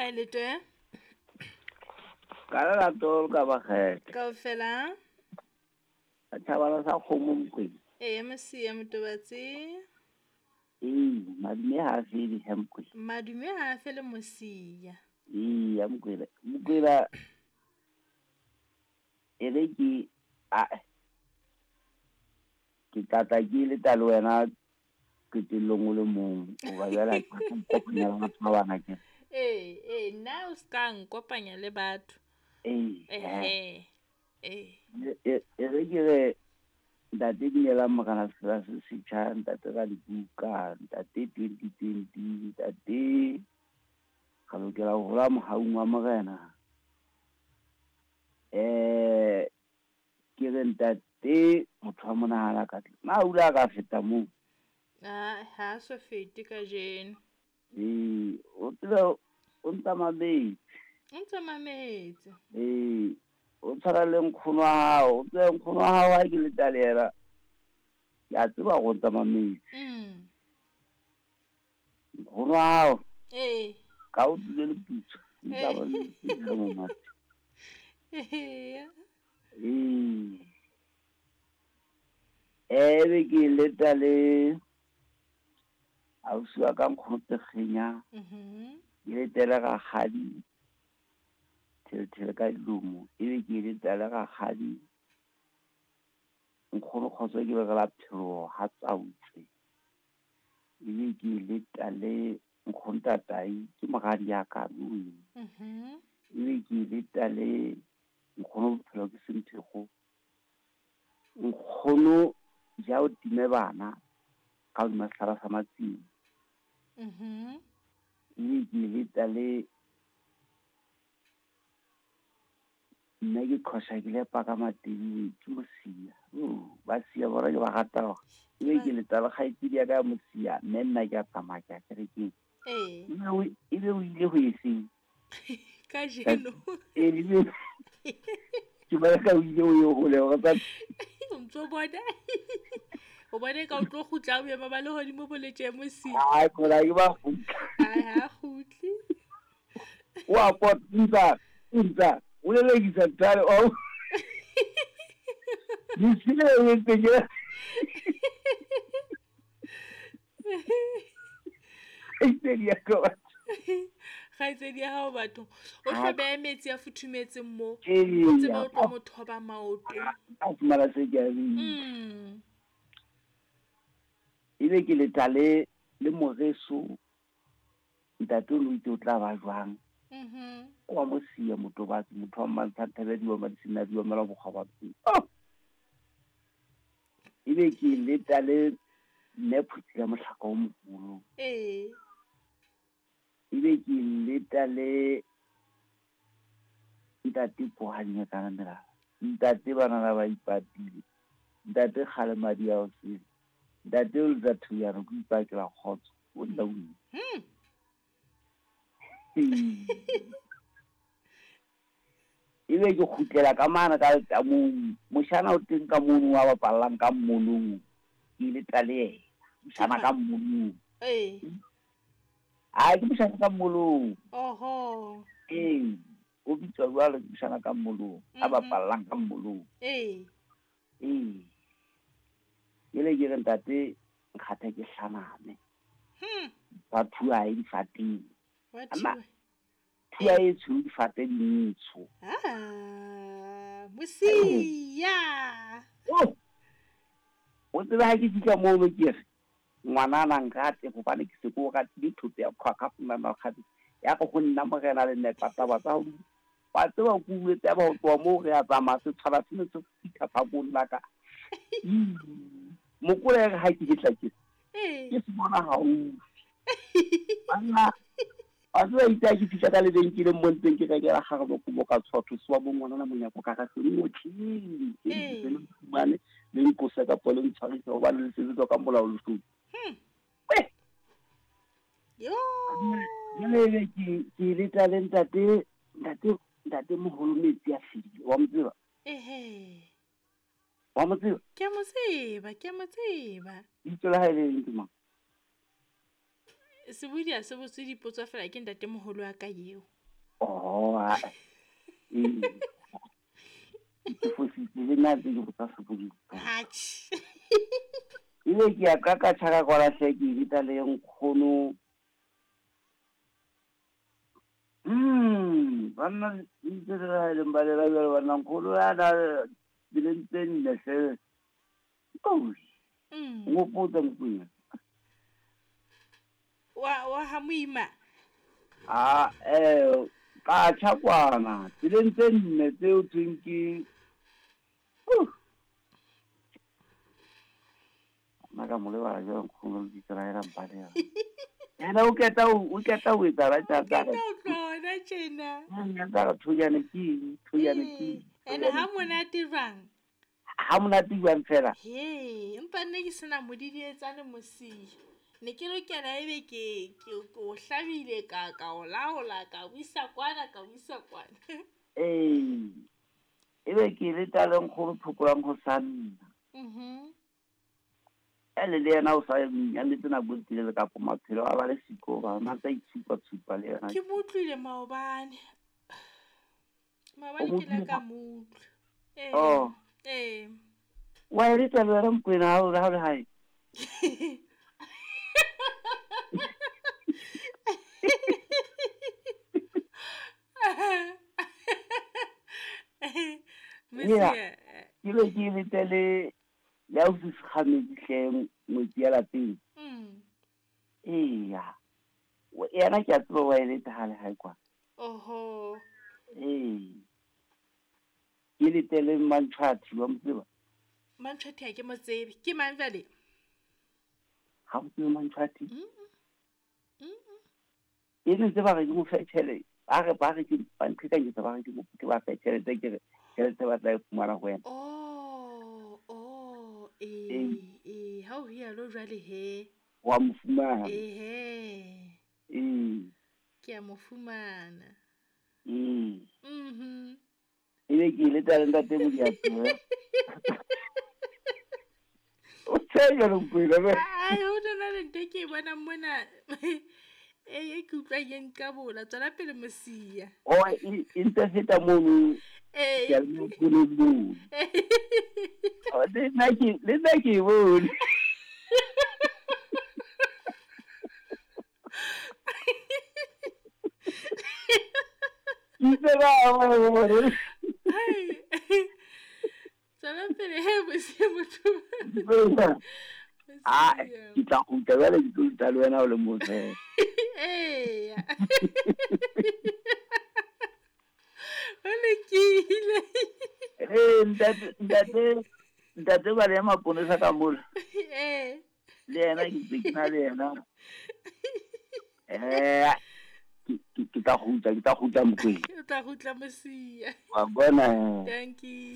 kae letwe? Ka lerato ka bakgethe Kaofela? a tšhabana sa kgomo mkweng Mosia motobatsi. madume ha a fele ha mkweng Madume ha a fele Mosia. ya mokwela e re ke tata ke leta le wena qetellong o le mong o ba jala ke kopanya le batho ba bana ke Nna o ska nkopanya le batho. e re ke re ntate Dinyelang Mokana se setjha ntate ka dibuka ntate 2020 ntate ga lokela go gola mogaung wa Morena ke re ntate motho wa monagala ka maula ka feta moo Ha so fete ka jeno. o tsela o ntamametse O ntse mametse. o tshwana le nkgono wa hao o tsela nkgono wa hao ha ke le talera ya tseba go ntamametse nkgono wa hao ka o tsile le putso ntamametse mo mate be ke leta le ausi wa ka nkgono Tegenya ke letele rakgadi thelethele ka dilomo be ke leta le rakgadi nkgono Kgotso ke begela Phiro ha Tsautse be ke leta le nkgono Tatai ke mogadi ya ka be ke leta le nkgono Bophelo ke Semphego nkgono ja o time bana ka hodima sehlara sa Matsini ke leta le nna ke qhosha ke lepa ka matebele ke Mosia ba sia bona ke ba gata ke leta le kgaitsedi ya ka Mosia mme nna ke a tsamaya ke a kerekeng ebe o ile go eseng ka jeno ke ba ka o ile o yo gole go tsa o ntso bona o bone ka o tlo gutla o ema ba le hodimo boletse Mosia kona ke ba gutla ha gutli wa potsa o le legisa tale o Mosia o ntse ya ka kgaitsedi ya hao batho o hlobe metsi a futhumetseng mo o tsebe o tlo mothoba maoto a fumana se ke ile ke letale le moreso ntate o itse o tla ba jwang wa Mosia motobatsi motho wa mantsha thabediwa ma disina diwa mela bogwabatsi ile ke letale nne phutsi ya mohlaka o mogolo ile ke letale ntate Pohanya kana nela ntate bana ba ipatile ntate Kgalemadi ya o se ntate o tla thuya go ipakela Kgotso o nna o ile ke khutlela ka mana ka tamong moshana o teng ka mono wa bapallang ka mmolong ile tale moshana ka mmolong ke moshana ka mmolong o bitswa jwalo moshana ka mmolong a bapallang ka mmolong ile ke re ntate nkgatha ke hlaname ba thuwa e difateng thuwa e tsho difate dintsho Mosia o tseba ha ke fika moo ke re ngwana na ngate go bane ke se go ga dithoto ya khwaka funa na khadi ya go nna Morena le nne pataba tsa ho ba tseba go buetsa ba go tswa mo re a tsama se tshaba se se fika fa go nna ka mokole ha ke ditla ke se bona ha o bana a tswa itse ke fika ka lebenkele mo nteng ke ka ra ga go mo ka tshotho se wa bongwana na monyako ka ga se mo tlhile ke le mane le nkosa ka polo ntshwarisa go ba le se ka mola o lutho ke le talent ntate mogolo metsi a fedile wa motseba ke mo tseba itse ha ile ntse mang se budia se botse dipotso fela ke ntate mogolo wa ka eo ke fositse le nna tse ke go tsa sepodisi Hatch. ile ke ya ka tšhaka kwa latlhe ke bita le nkgono banna ntse re ra leng ba lela bjale banna nkgono ya na dileng tse nne hle ngopotsa mokwena wa ha moima ka tšhakwana dileng tse nne tseo thweng ke nna ka mo lebala jwa nkgono le ditsela ela mpalela ena o keta o etsa ra tsa ka tlona tjena tsa thojane ke ene ha monate jwang ha monate jwang fela empa nne ke sena modidietsane mosiya ne ke lokela ebe ke o hlabile ka o laola ka buisa kwana ebe ke le taleng kgolo phokolang go sanna ele le yena o sa nyametse nako e telele kapo maphelo a ba le siko ba na tsa itshupa le yena ke motlwile maobane ke la ka motlwe wa e tsa le ra mkwena ha le hae ke le tele ya o se khamedi hle ngwetsi ya lapeng yena ke a tseba wa ele hale hae kwa ke le tele Manchwathi wa mtseba Manchwathi ha ke mo tsebe ke mang jale ha o tsebe Manchwathi ene se ba re mo fetshele ba re ke bantlhekanyetsa ba re ke ba fetshele tse ke re tse ba tla fumana go wena ha o rialo jwale he wa mo fumana ke a mo fumana ile ke ile tla nda te bodi ya tswe o tsaya lo pula be ai o dona le nteke bona mona ke utlwa yeng ka bola tsana pele mosiya interfeta mo ya mo kuno le nna ke bone tsana pele he mosiya motho ke tla go tabela ke tla le wena o le motse ole kile ntate ba le maponesa ka mola le yena ke na le yena ke tla go tla mokwena o tla go tla mosiya wa bona thank you